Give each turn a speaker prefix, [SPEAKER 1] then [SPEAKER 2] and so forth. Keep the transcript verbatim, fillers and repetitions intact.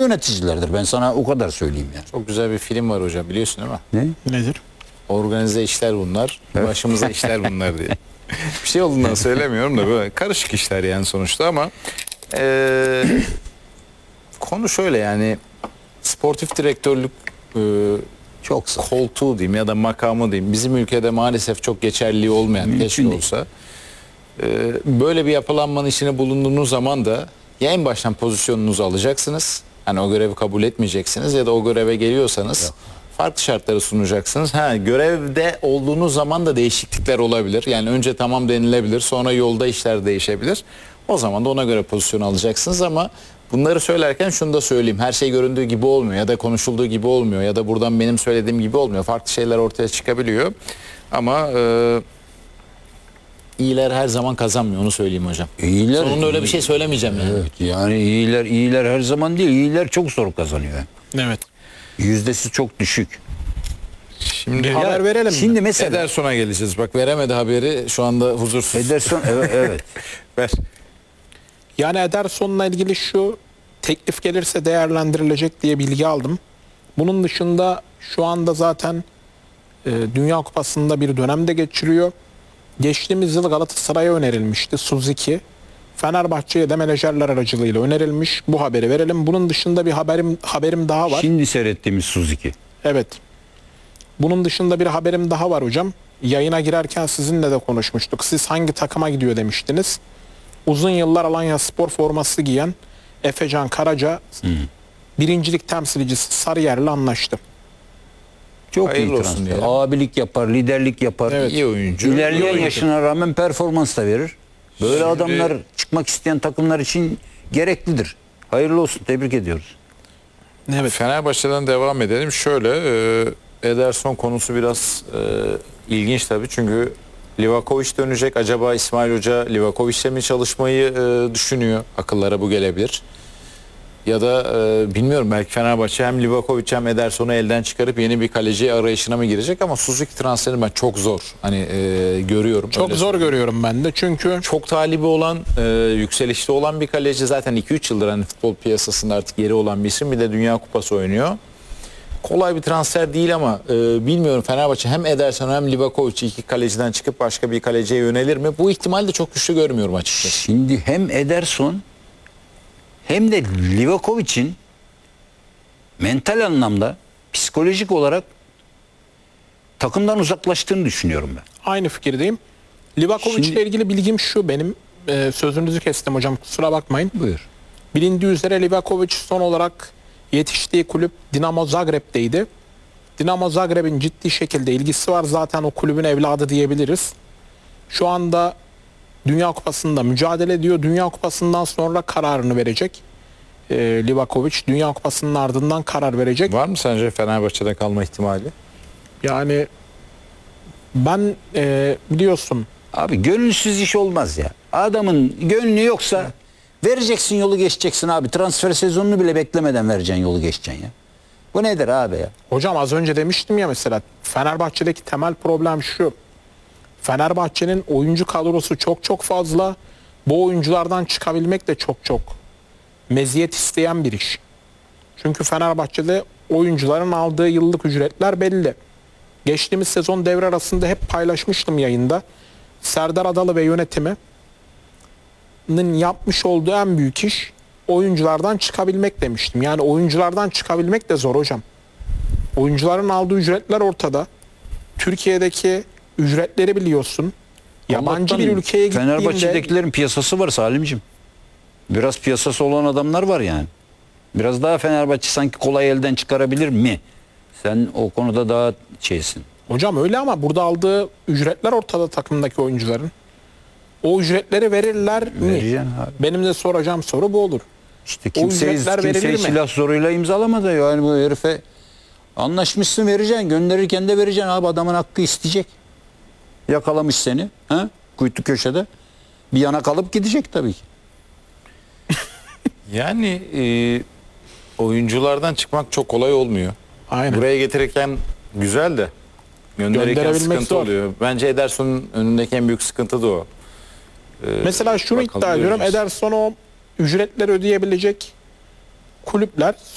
[SPEAKER 1] yöneticilerdir. Ben sana o kadar söyleyeyim yani.
[SPEAKER 2] Çok güzel bir film var hocam, biliyorsun değil mi?
[SPEAKER 1] Ne?
[SPEAKER 3] Nedir?
[SPEAKER 2] Organize işler bunlar. Başımıza işler bunlar diye. Bir şey olduğundan söylemiyorum da böyle karışık işler yani sonuçta ama e, konu şöyle yani sportif direktörlük e,
[SPEAKER 1] Çok zor.
[SPEAKER 2] koltuğu diyeyim ya da makamı diyeyim bizim ülkede maalesef çok geçerliliği olmayan,
[SPEAKER 1] Mümkün
[SPEAKER 2] keşke
[SPEAKER 1] değil.
[SPEAKER 2] olsa. E, böyle bir yapılanmanın içine bulunduğunuz zaman da ya en baştan pozisyonunuzu alacaksınız. Hani o görevi kabul etmeyeceksiniz ya da o göreve geliyorsanız Yok. farklı şartları sunacaksınız. Ha, görevde olduğunuz zaman da değişiklikler olabilir. Yani önce tamam denilebilir, sonra yolda işler değişebilir. O zaman da ona göre pozisyon alacaksınız ama bunları söylerken şunu da söyleyeyim. Her şey göründüğü gibi olmuyor ya da konuşulduğu gibi olmuyor ya da buradan benim söylediğim gibi olmuyor. Farklı şeyler ortaya çıkabiliyor. Ama e, iyiler her zaman kazanmıyor, onu söyleyeyim hocam.
[SPEAKER 1] İyiler,
[SPEAKER 2] Sonunda öyle bir şey söylemeyeceğim yani.
[SPEAKER 1] Evet, yani iyiler iyiler her zaman değil. İyiler çok zor kazanıyor.
[SPEAKER 3] Evet.
[SPEAKER 1] Yüzdesi çok düşük.
[SPEAKER 2] Şimdi
[SPEAKER 3] Haber verelim mi?
[SPEAKER 1] Şimdi mesela
[SPEAKER 2] Ederson'a geleceğiz. Bak veremedi haberi, şu anda huzursuz.
[SPEAKER 1] Ederson evet, evet.
[SPEAKER 2] Ver.
[SPEAKER 3] Yani Ederson'la ilgili şu teklif gelirse değerlendirilecek diye bilgi aldım. Bunun dışında şu anda zaten e, Dünya Kupası'nda bir dönemde geçiriyor. Geçtiğimiz yıl Galatasaray'a önerilmişti Suzuki. Fenerbahçe'ye de menajerler aracılığıyla önerilmiş. Bu haberi verelim. Bunun dışında bir haberim haberim daha var.
[SPEAKER 1] Şimdi seyrettiğimiz Suzuki.
[SPEAKER 3] Evet. Bunun dışında bir haberim daha var hocam. Yayına girerken sizinle de konuşmuştuk. Siz hangi takıma gidiyor demiştiniz. Uzun yıllar Alanyaspor forması giyen Efecan Karaca hmm. birincilik temsilcisi Sarıyer'le anlaştı.
[SPEAKER 1] Çok
[SPEAKER 2] Hayırlı
[SPEAKER 1] iyi
[SPEAKER 2] olsun
[SPEAKER 1] transfer.
[SPEAKER 2] diyelim.
[SPEAKER 1] Abilik yapar, liderlik yapar.
[SPEAKER 3] Evet.
[SPEAKER 2] İyi oyuncu.
[SPEAKER 1] İlerleyen
[SPEAKER 2] İyi oyuncu.
[SPEAKER 1] yaşına rağmen performans da verir. Böyle
[SPEAKER 2] Şimdi-
[SPEAKER 1] adamlar çıkmak isteyen takımlar için gereklidir. Hayırlı olsun, tebrik ediyoruz.
[SPEAKER 3] Evet.
[SPEAKER 2] Fenerbahçe'den devam edelim. Şöyle e, Ederson konusu biraz e, ilginç tabii. Çünkü Livakovic dönecek. Acaba İsmail Hoca Livakovic'le mi çalışmayı e, düşünüyor? Akıllara bu gelebilir. Ya da e, bilmiyorum, belki Fenerbahçe hem Livakovic hem Ederson'u elden çıkarıp yeni bir kaleci arayışına mı girecek ama Suzuki transferini ben çok zor hani e, görüyorum.
[SPEAKER 3] Çok
[SPEAKER 2] Öyle
[SPEAKER 3] zor
[SPEAKER 2] söyleyeyim.
[SPEAKER 3] görüyorum ben de. Çünkü
[SPEAKER 2] Çok talibi olan, e, yükselişte olan bir kaleci, zaten iki üç yıldır hani futbol piyasasında artık yeri olan bir isim, bir de Dünya Kupası oynuyor. Kolay bir transfer değil ama e, bilmiyorum, Fenerbahçe hem Ederson hem Livakovic iki kaleciden çıkıp başka bir kaleciye yönelir mi? Bu ihtimali de çok güçlü görmüyorum açıkçası.
[SPEAKER 1] Şimdi hem Ederson hem de Livakovic'in mental anlamda, psikolojik olarak takımdan uzaklaştığını düşünüyorum ben.
[SPEAKER 3] aynı fikirdeyim. Livakovic
[SPEAKER 1] Şimdi-
[SPEAKER 3] ile ilgili bilgim şu benim. E, sözünüzü kestim hocam, kusura bakmayın.
[SPEAKER 1] Buyur.
[SPEAKER 3] Bilindiği üzere Livakovic son olarak yetiştiği kulüp Dinamo Zagreb'teydi. Dinamo Zagreb'in ciddi şekilde ilgisi var. Zaten o kulübün evladı diyebiliriz. Şu anda Dünya Kupası'nda mücadele ediyor. Dünya Kupası'ndan sonra kararını verecek. Ee, Livakovic Dünya Kupası'nın ardından karar verecek.
[SPEAKER 2] Var mı sence Fenerbahçe'de kalma ihtimali?
[SPEAKER 3] Yani ben e, biliyorsun
[SPEAKER 1] Abi gönülsüz iş olmaz ya. Adamın gönlü yoksa vereceksin, yolu geçeceksin abi. Transfer sezonunu bile beklemeden vereceksin, yolu geçeceksin ya. Bu nedir abi ya?
[SPEAKER 3] hocam az önce demiştim ya, mesela Fenerbahçe'deki temel problem şu. Fenerbahçe'nin oyuncu kadrosu çok çok fazla. Bu oyunculardan çıkabilmek de çok çok meziyet isteyen bir iş. Çünkü Fenerbahçe'de oyuncuların aldığı yıllık ücretler belli. Geçtiğimiz sezon devre arasında hep paylaşmıştım yayında. Serdar Adalı ve yönetimi yapmış olduğu en büyük iş oyunculardan çıkabilmek demiştim. Yani oyunculardan çıkabilmek de zor hocam. Oyuncuların aldığı ücretler ortada. Türkiye'deki ücretleri biliyorsun. Yabancı
[SPEAKER 1] Allah'tan
[SPEAKER 3] bir ülkeye gittiğinde
[SPEAKER 1] Fenerbahçe'dekilerin piyasası var Salimciğim. Biraz piyasası olan adamlar var yani. Biraz daha Fenerbahçe sanki kolay elden çıkarabilir mi? Sen o konuda daha şeysin.
[SPEAKER 3] hocam öyle ama burada aldığı ücretler ortada takımdaki oyuncuların. O ücretleri verirler mi?
[SPEAKER 1] Vereceksin abi.
[SPEAKER 3] Benim de soracağım soru bu olur.
[SPEAKER 1] İşte
[SPEAKER 3] O
[SPEAKER 1] kimseyi,
[SPEAKER 3] ücretler verilir
[SPEAKER 1] kimseyi
[SPEAKER 3] mi?
[SPEAKER 1] silah zoruyla imzalamadı. Yani bu herife anlaşmışsın, vereceksin. Gönderirken de vereceksin abi. Adamın hakkı isteyecek. Yakalamış seni. Ha? Kuytu köşede. Bir yana kalıp gidecek tabii ki.
[SPEAKER 2] Yani e, oyunculardan çıkmak çok kolay olmuyor.
[SPEAKER 3] Aynen.
[SPEAKER 2] Buraya getirirken güzel de gönderirken
[SPEAKER 3] Gönderebilmek
[SPEAKER 2] sıkıntı
[SPEAKER 3] zor.
[SPEAKER 2] oluyor. Bence Ederson'un önündeki en büyük sıkıntı da o. Ee,
[SPEAKER 3] Mesela şunu
[SPEAKER 2] bakalım,
[SPEAKER 3] iddia ediyorum.
[SPEAKER 2] göreceğiz.
[SPEAKER 3] Ederson o ücretleri ödeyebilecek kulüpler